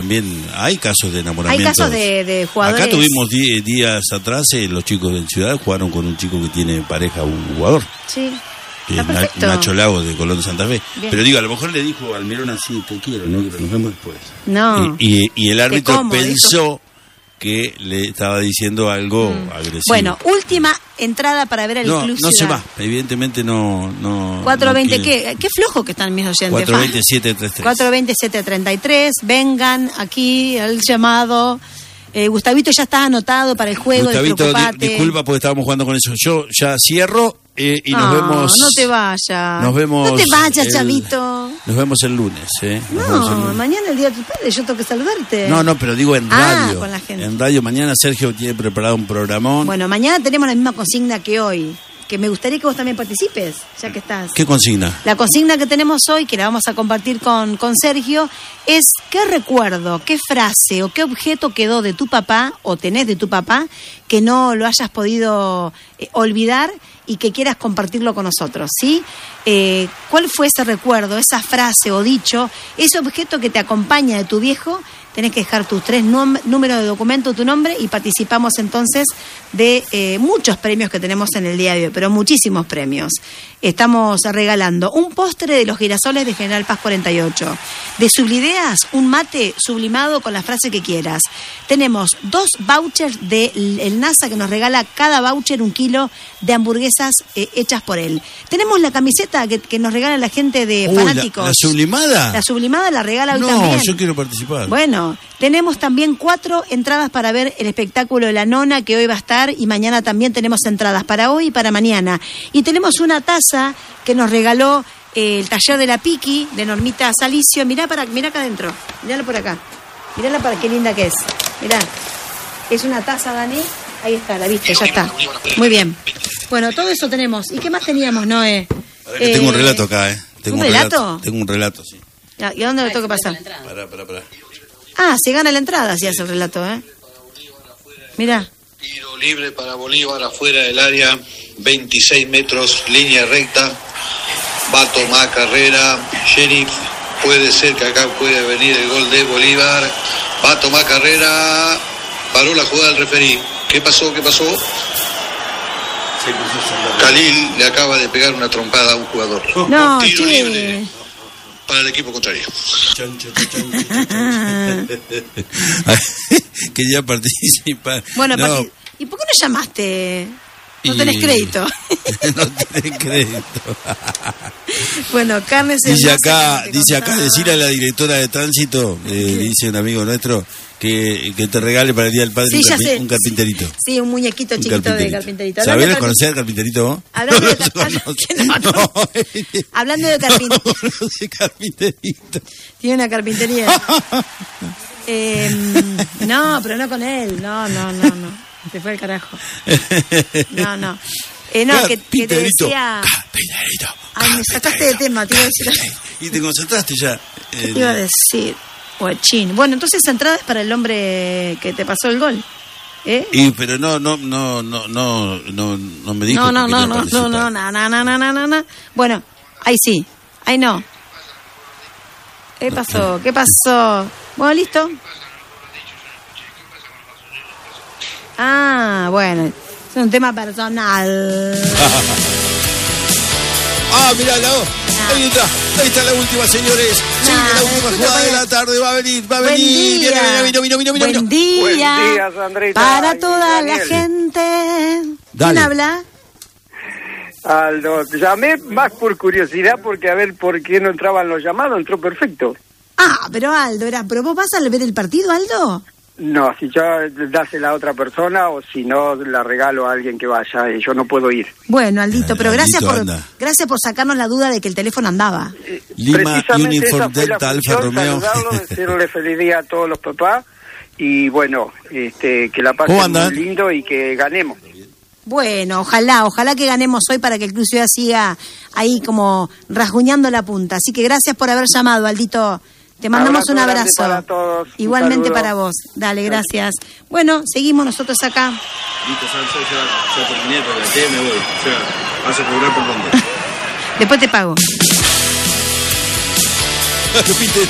también hay casos de enamoramiento. Hay casos de jugadores. Acá tuvimos días atrás, los chicos de Ciudad jugaron con un chico que tiene pareja, un jugador. Sí. Perfecto. Nacho Lago de Colón de Santa Fe. Bien. Pero digo, a lo mejor le dijo a Almirón así, te quiero, ¿no? Nos vemos después. No. Y el árbitro como, pensó que le estaba diciendo algo agresivo. Bueno, última entrada para ver al Club Ciudad. No se va, evidentemente no 420, no qué flojo que están mis oyentes. 427-33. 427-33, vengan aquí al llamado. Gustavito ya está anotado para el juego. Gustavito, disculpa porque estábamos jugando con eso. Yo ya cierro y nos vemos. No te vayas. Nos vemos. No te vayas, chavito. Nos vemos el lunes. No, mañana el día de tu padre, yo tengo que saludarte. No, pero digo en radio. Con la gente. En radio, mañana Sergio tiene preparado un programón. Bueno, mañana tenemos la misma consigna que hoy. Que me gustaría que vos también participes, ya que estás. ¿Qué consigna? La consigna que tenemos hoy, que la vamos a compartir con Sergio, es qué recuerdo, qué frase o qué objeto quedó de tu papá o tenés de tu papá que no lo hayas podido olvidar y que quieras compartirlo con nosotros, ¿sí? ¿Cuál fue ese recuerdo, esa frase o dicho, ese objeto que te acompaña de tu viejo? Tenés que dejar tus 3 números de documento, tu nombre, y participamos entonces de muchos premios que tenemos en el día de hoy, pero muchísimos premios. Estamos regalando un postre de los girasoles de General Paz 48. De Sublideas, un mate sublimado con la frase que quieras. Tenemos 2 vouchers del NASA que nos regala cada voucher 1 kilo de hamburguesas hechas por él. Tenemos la camiseta que nos regala la gente de Fanáticos. ¿La sublimada? La sublimada la regala hoy también. No, yo quiero participar. Bueno, tenemos también 4 entradas para ver el espectáculo de La Nona, que hoy va a estar, y mañana también tenemos entradas para hoy y para mañana. Y tenemos una taza que nos regaló el taller de la Piqui, de Normita Salicio. Mirá acá adentro, mirala por acá. Mirala para qué linda que es. Mirá, es una taza, Dani. Ahí está, la viste, ya está. Muy bien. Bueno, todo eso tenemos. ¿Y qué más teníamos, Noé? Tengo un relato acá, ¿Un relato? Tengo un relato, sí. ¿Y a dónde le toca pasar? Pará. Se gana la entrada si hace el relato, Mirá. Tiro libre para Bolívar afuera del área, 26 metros, línea recta. Va a tomar carrera. Sheriff, puede ser que acá puede venir el gol de Bolívar. Va a tomar carrera. Paró la jugada del referí. ¿Qué pasó? Khalil le acaba de pegar una trompada a un jugador. No, tiro libre para el equipo contrario. Quería participar. Bueno, ¿y por qué no llamaste? No tenés crédito. No tenés crédito. Bueno, carnes dice acá, decirle a la directora de tránsito, dice un amigo nuestro, que te regale para el Día del Padre un carpinterito. Sí, un muñequito chiquito de carpinterito. ¿Sabés conocer al carpinterito vos? Hablando de carpinterito. No sé carpinterito. Tiene una carpintería. No, pero no con él. No. Se fue al carajo. No, que te decía... Carpinterito. Ay, me sacaste de tema, te iba a decir. Y te concentraste ya. ¿Qué te iba a decir? Guachín. Bueno, entonces entradas para el hombre que te pasó el gol. Pero no me dijo. No. Bueno, ahí sí. Ahí no. ¿Qué pasó? Bueno, listo. Bueno, es un tema personal. Míralo. Ahí está la última, señores. Se viene la última jugada de la tarde. Va a venir. Vino. Buen día, Sandrita. Para toda la gente. Dale. ¿Quién habla? Aldo, llamé más por curiosidad porque a ver por qué no entraban los llamados. Entró perfecto. Pero Aldo, ¿pero vos vas a ver el partido, Aldo? No, si yo dásela a otra persona o si no la regalo a alguien que vaya y yo no puedo ir. Bueno, Aldito, pero gracias Aldito por sacarnos la duda de que el teléfono andaba. Lima Uniform Delta Alfa Romeo. Decirle feliz día a todos los papás y bueno, que la pasen muy lindo y que ganemos. Bueno, ojalá que ganemos hoy para que el Club Ciudad siga ahí como rasguñando la punta. Así que gracias por haber llamado, Aldito. Te mandamos un abrazo. Para todos. Igualmente para vos. Dale, gracias. Bueno, seguimos nosotros acá. Listo, ya terminé, pero me voy. O sea, vas a cobrar por dónde. Después te pago.